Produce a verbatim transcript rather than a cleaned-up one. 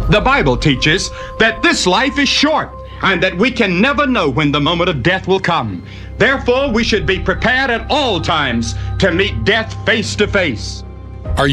The Bible teaches that this life is short and that we can never know when the moment of death will come. Therefore, we should be prepared at all times to meet death face to face. Are